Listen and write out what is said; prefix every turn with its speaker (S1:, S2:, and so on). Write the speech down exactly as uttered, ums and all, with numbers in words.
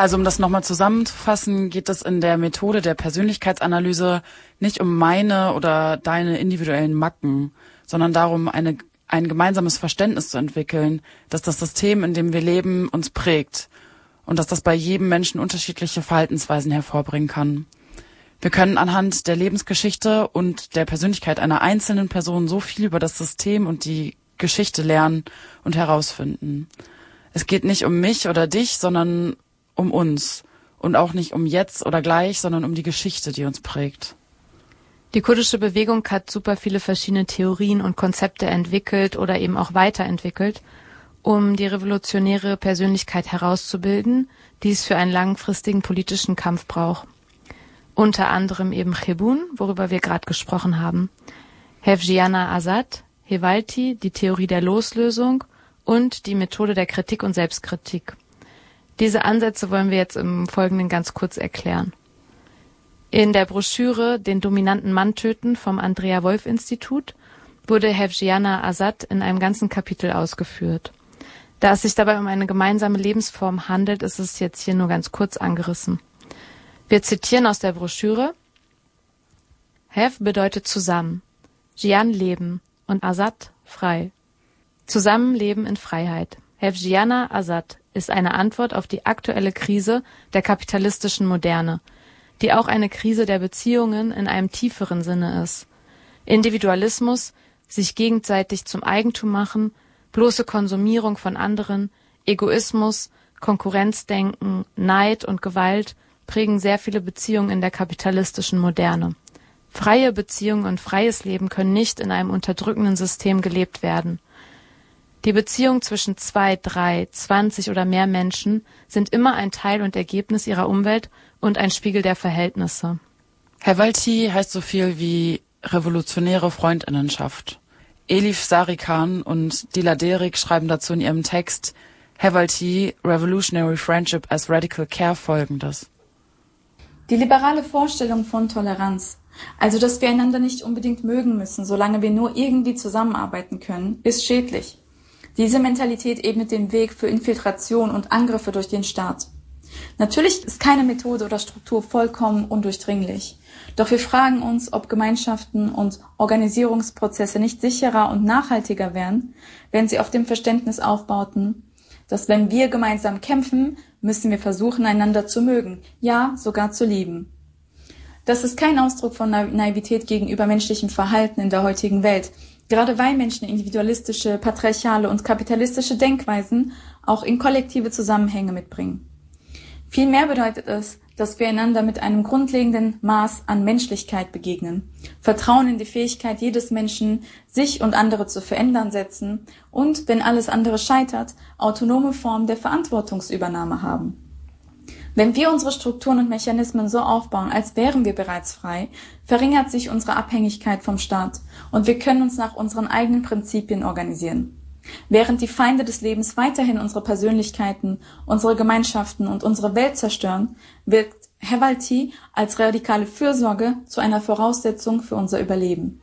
S1: Also um das nochmal zusammenzufassen, geht es in der Methode der Persönlichkeitsanalyse nicht um meine oder deine individuellen Macken, sondern darum, eine, ein gemeinsames Verständnis zu entwickeln, dass das System, in dem wir leben, uns prägt und dass das bei jedem Menschen unterschiedliche Verhaltensweisen hervorbringen kann. Wir können anhand der Lebensgeschichte und der Persönlichkeit einer einzelnen Person so viel über das System und die Geschichte lernen und herausfinden. Es geht nicht um mich oder dich, sondern um uns. Und auch nicht um jetzt oder gleich, sondern um die Geschichte, die uns prägt.
S2: Die kurdische Bewegung hat super viele verschiedene Theorien und Konzepte entwickelt oder eben auch weiterentwickelt, um die revolutionäre Persönlichkeit herauszubilden, die es für einen langfristigen politischen Kampf braucht. Unter anderem eben Khebun, worüber wir gerade gesprochen haben, Hevjiana Azad, Hevalti, die Theorie der Loslösung und die Methode der Kritik und Selbstkritik. Diese Ansätze wollen wir jetzt im Folgenden ganz kurz erklären. In der Broschüre Den dominanten Mann töten vom Andrea-Wolf-Institut wurde Hevjiana Azad in einem ganzen Kapitel ausgeführt. Da es sich dabei um eine gemeinsame Lebensform handelt, ist es jetzt hier nur ganz kurz angerissen. Wir zitieren aus der Broschüre: Hev bedeutet zusammen, Jian Leben und Azad frei. Zusammenleben in Freiheit. Hevjiana Azad ist eine Antwort auf die aktuelle Krise der kapitalistischen Moderne, die auch eine Krise der Beziehungen in einem tieferen Sinne ist. Individualismus, sich gegenseitig zum Eigentum machen, bloße Konsumierung von anderen, Egoismus, Konkurrenzdenken, Neid und Gewalt prägen sehr viele Beziehungen in der kapitalistischen Moderne. Freie Beziehungen und freies Leben können nicht in einem unterdrückenden System gelebt werden. Die Beziehungen zwischen zwei, drei, zwanzig oder mehr Menschen sind immer ein Teil und Ergebnis ihrer Umwelt und ein Spiegel der Verhältnisse.
S1: Hevalti heißt so viel wie revolutionäre Freundinnenschaft. Elif Sarikan und Dila Derik schreiben dazu in ihrem Text Hevalti, Revolutionary Friendship as Radical Care folgendes.
S3: Die liberale Vorstellung von Toleranz, also dass wir einander nicht unbedingt mögen müssen, solange wir nur irgendwie zusammenarbeiten können, ist schädlich. Diese Mentalität ebnet den Weg für Infiltration und Angriffe durch den Staat. Natürlich ist keine Methode oder Struktur vollkommen undurchdringlich. Doch wir fragen uns, ob Gemeinschaften und Organisierungsprozesse nicht sicherer und nachhaltiger wären, wenn sie auf dem Verständnis aufbauten, dass wenn wir gemeinsam kämpfen, müssen wir versuchen, einander zu mögen, ja, sogar zu lieben. Das ist kein Ausdruck von Naivität gegenüber menschlichem Verhalten in der heutigen Welt, gerade weil Menschen individualistische, patriarchale und kapitalistische Denkweisen auch in kollektive Zusammenhänge mitbringen. Vielmehr bedeutet es, dass wir einander mit einem grundlegenden Maß an Menschlichkeit begegnen, Vertrauen in die Fähigkeit jedes Menschen, sich und andere zu verändern setzen und, wenn alles andere scheitert, autonome Formen der Verantwortungsübernahme haben. Wenn wir unsere Strukturen und Mechanismen so aufbauen, als wären wir bereits frei, verringert sich unsere Abhängigkeit vom Staat und wir können uns nach unseren eigenen Prinzipien organisieren. Während die Feinde des Lebens weiterhin unsere Persönlichkeiten, unsere Gemeinschaften und unsere Welt zerstören, wirkt Hevalti als radikale Fürsorge zu einer Voraussetzung für unser Überleben.